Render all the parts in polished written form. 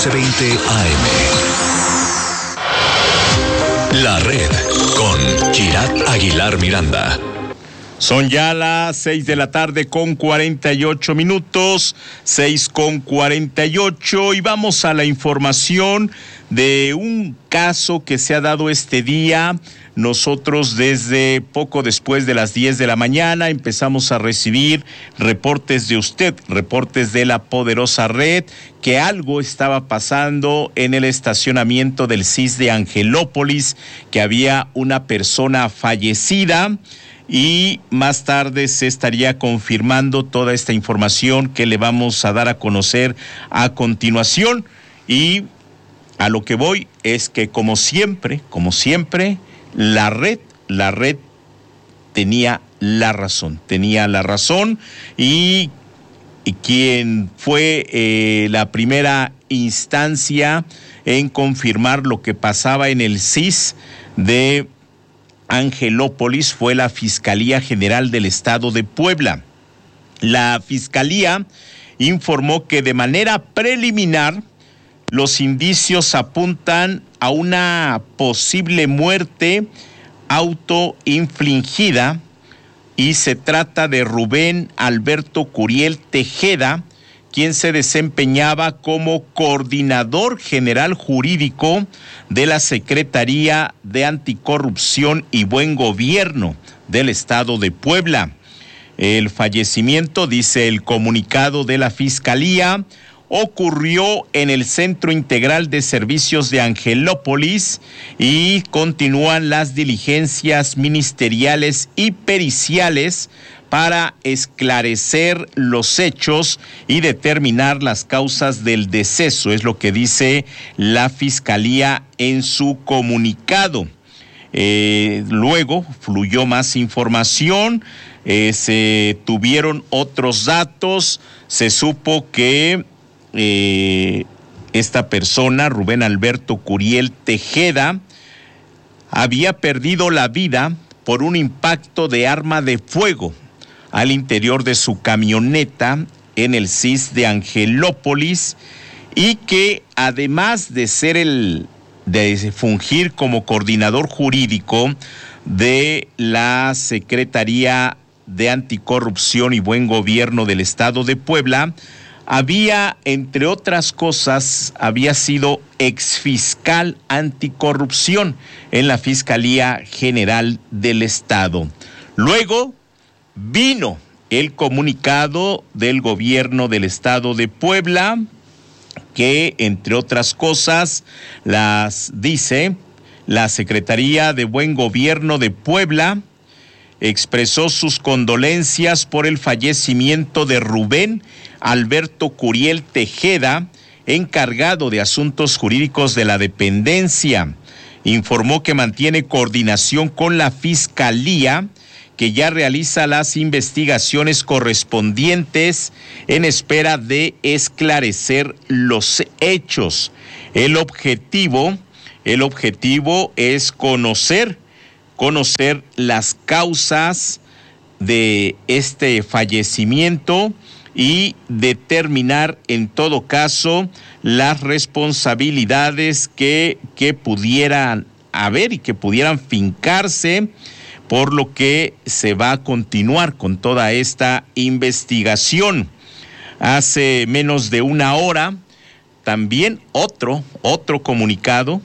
1220 AM. La Red con Girat Aguilar Miranda. Son ya las 6:48 p.m, 6:48, y vamos a la información de un caso que se ha dado este día. Nosotros desde poco después de las 10 de la mañana empezamos a recibir reportes de usted, reportes de la poderosa red, que algo estaba pasando en el estacionamiento del CIS de Angelópolis, que había una persona fallecida. Y más tarde se estaría confirmando toda esta información que le vamos a dar a conocer a continuación. Y a lo que voy es que como siempre, la red tenía la razón, y quien fue la primera instancia en confirmar lo que pasaba en el CIS de Angelópolis fue la Fiscalía General del Estado de Puebla. La Fiscalía informó que de manera preliminar los indicios apuntan a una posible muerte autoinfligida y se trata de Rubén Alberto Curiel Tejeda, quien se desempeñaba como coordinador general jurídico de la Secretaría de Anticorrupción y Buen Gobierno del Estado de Puebla. El fallecimiento, dice el comunicado de la Fiscalía, ocurrió en el Centro Integral de Servicios de Angelópolis y continúan las diligencias ministeriales y periciales para esclarecer los hechos y determinar las causas del deceso, es lo que dice la Fiscalía en su comunicado. Luego fluyó más información, se tuvieron otros datos, se supo que esta persona, Rubén Alberto Curiel Tejeda, había perdido la vida por un impacto de arma de fuego al interior de su camioneta en el CIS de Angelópolis, y que además de de fungir como coordinador jurídico de la Secretaría de Anticorrupción y Buen Gobierno del Estado de Puebla, había, entre otras cosas, había sido exfiscal anticorrupción en la Fiscalía General del Estado. Luego vino el comunicado del gobierno del Estado de Puebla, que, entre otras cosas, las dice: la Secretaría de Buen Gobierno de Puebla expresó sus condolencias por el fallecimiento de Rubén Alberto Curiel Tejeda, encargado de asuntos jurídicos de la dependencia. Informó que mantiene coordinación con la Fiscalía, que ya realiza las investigaciones correspondientes en espera de esclarecer los hechos. El objetivo es conocer las causas de este fallecimiento y determinar en todo caso las responsabilidades que pudieran haber y que pudieran fincarse, por lo que se va a continuar con toda esta investigación. Hace menos de una hora, también otro comunicado,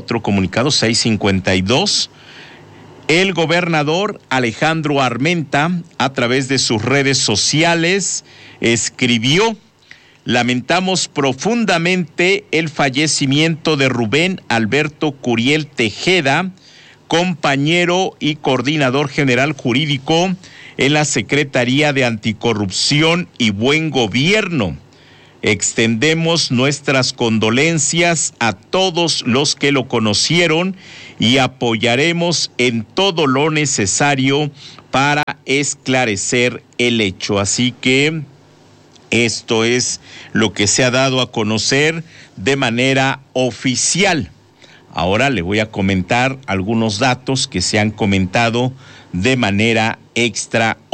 6:52, el gobernador Alejandro Armenta, a través de sus redes sociales, escribió: lamentamos profundamente el fallecimiento de Rubén Alberto Curiel Tejeda, compañero y coordinador general jurídico en la Secretaría de Anticorrupción y Buen Gobierno. Extendemos nuestras condolencias a todos los que lo conocieron y apoyaremos en todo lo necesario para esclarecer el hecho. Así que esto es lo que se ha dado a conocer de manera oficial. Ahora le voy a comentar algunos datos que se han comentado de manera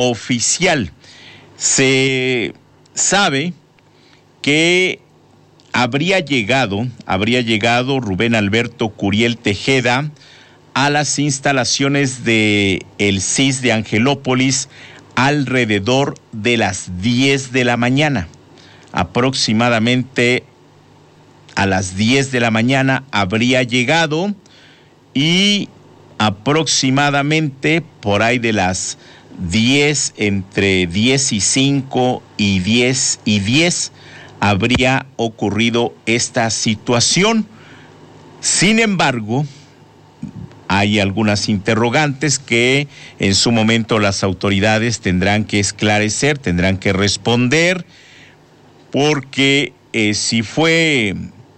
extraoficial. Se sabe que habría llegado Rubén Alberto Curiel Tejeda a las instalaciones de el CIS de Angelópolis alrededor de las 10 de la mañana. Aproximadamente a las 10 de la mañana habría llegado y aproximadamente por ahí de las 10, entre 10:05 y 10:10, habría ocurrido esta situación. Sin embargo, hay algunas interrogantes que en su momento las autoridades tendrán que esclarecer, tendrán que responder, porque si fue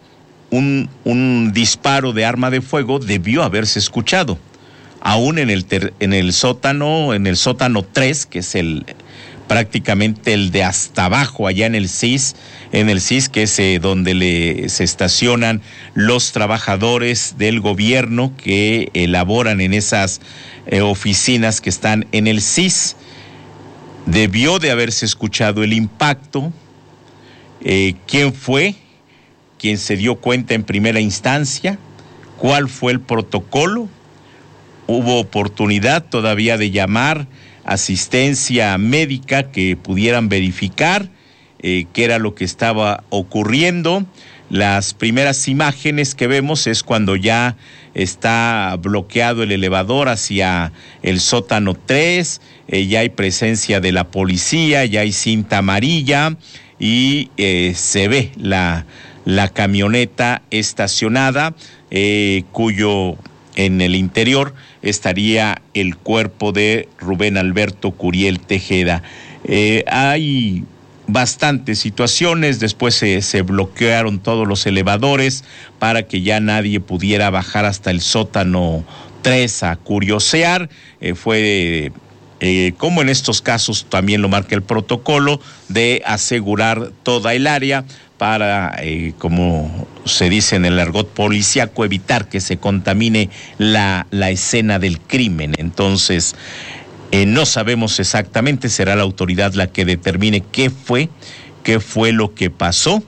un disparo de arma de fuego, debió haberse escuchado. Aún en el sótano 3, que es prácticamente el de hasta abajo, allá en el CIS, que es donde se estacionan los trabajadores del gobierno que elaboran en esas oficinas que están en el CIS. Debió de haberse escuchado el impacto. ¿Quién fue quien se dio cuenta en primera instancia? ¿Cuál fue el protocolo? ¿Hubo oportunidad todavía de llamar asistencia médica que pudieran verificar qué era lo que estaba ocurriendo? Las primeras imágenes que vemos es cuando ya está bloqueado el elevador hacia el sótano 3, ya hay presencia de la policía, ya hay cinta amarilla y se ve la camioneta estacionada, cuyo en el interior estaría el cuerpo de Rubén Alberto Curiel Tejeda. Hay bastantes situaciones. Después se bloquearon todos los elevadores para que ya nadie pudiera bajar hasta el sótano 3 a curiosear. Fue como en estos casos también lo marca el protocolo, de asegurar toda el área para, como se dice en el argot policíaco, evitar que se contamine la escena del crimen. Entonces, no sabemos exactamente, será la autoridad la que determine qué fue lo que pasó,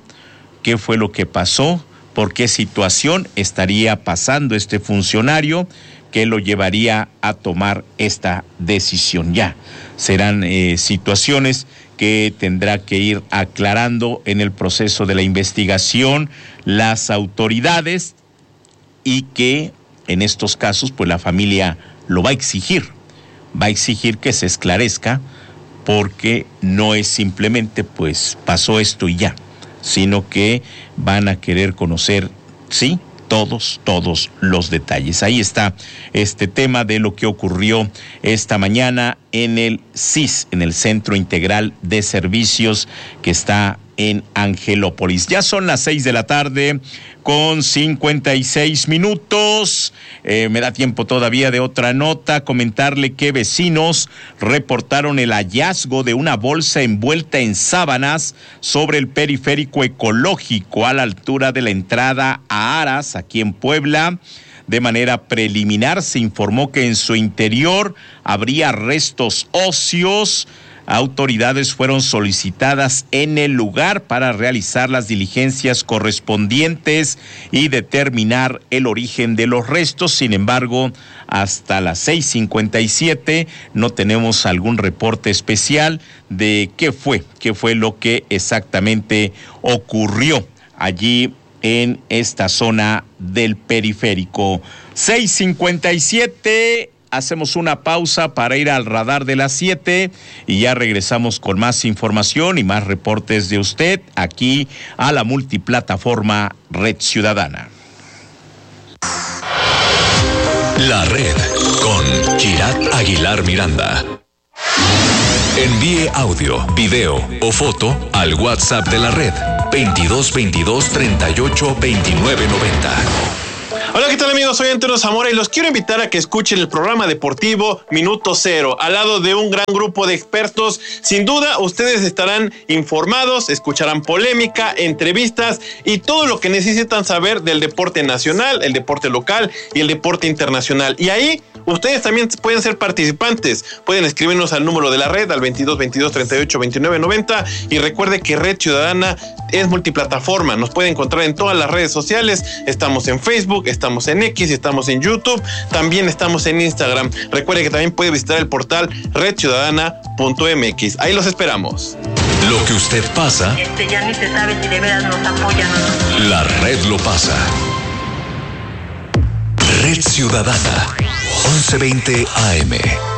por qué situación estaría pasando este funcionario que lo llevaría a tomar esta decisión. Ya serán situaciones que tendrá que ir aclarando en el proceso de la investigación las autoridades, y que en estos casos pues la familia lo va a exigir que se esclarezca, porque no es simplemente pues pasó esto y ya, sino que van a querer conocer, sí, todos los detalles. Ahí está este tema de lo que ocurrió esta mañana en el CIS, en el Centro Integral de Servicios que está en Angelópolis. Ya son las 6 de la tarde con 56 minutos. Me da tiempo todavía de otra nota, comentarle que vecinos reportaron el hallazgo de una bolsa envuelta en sábanas sobre el periférico ecológico a la altura de la entrada a Aras, aquí en Puebla. De manera preliminar se informó que en su interior habría restos óseos. Autoridades fueron solicitadas en el lugar para realizar las diligencias correspondientes y determinar el origen de los restos. Sin embargo, hasta las 6:57 no tenemos algún reporte especial de qué fue lo que exactamente ocurrió allí en esta zona del periférico. 6:57. Hacemos una pausa para ir al radar de las 7 y ya regresamos con más información y más reportes de usted aquí a la multiplataforma Red Ciudadana. La Red con Chirat Aguilar Miranda. Envíe audio, video o foto al WhatsApp de la Red 2222 38 29 90. Hola, ¿qué tal, amigos? Soy Antonio Zamora y los quiero invitar a que escuchen el programa deportivo Minuto Cero, al lado de un gran grupo de expertos. Sin duda, ustedes estarán informados, escucharán polémica, entrevistas y todo lo que necesitan saber del deporte nacional, el deporte local y el deporte internacional. Y ahí Ustedes también pueden ser participantes. Pueden escribirnos al número de la red, al 22 22 38 29 90. Y recuerde que Red Ciudadana es multiplataforma. Nos puede encontrar en todas las redes sociales. Estamos en Facebook, estamos en X, estamos en YouTube. También estamos en Instagram. Recuerde que también puede visitar el portal redciudadana.mx. Ahí los esperamos. Lo que usted pasa, ya ni se sabe si de veras nos apoyan o no. la red lo pasa. Red Ciudadana, 1120 AM.